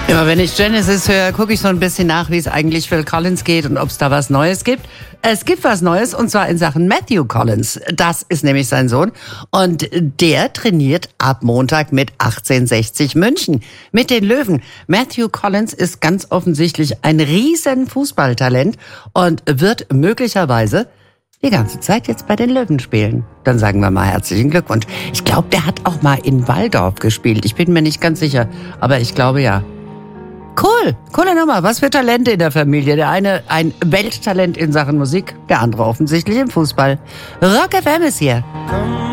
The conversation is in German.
Immer wenn ich Genesis höre, gucke ich so ein bisschen nach, wie es eigentlich Phil Collins geht und ob es da was Neues gibt. Es gibt was Neues, und zwar in Sachen Matthew Collins. Das ist nämlich sein Sohn. Und der trainiert ab Montag mit 1860 München, mit den Löwen. Matthew Collins ist ganz offensichtlich ein riesen Fußballtalent und wird möglicherweise die ganze Zeit jetzt bei den Löwen spielen. Dann sagen wir mal herzlichen Glückwunsch. Ich glaube, der hat auch mal in Walldorf gespielt. Ich bin mir nicht ganz sicher, aber ich glaube ja. Cool, coole Nummer. Was für Talente in der Familie. Der eine ein Welttalent in Sachen Musik, der andere offensichtlich im Fußball. Rock FM ist hier.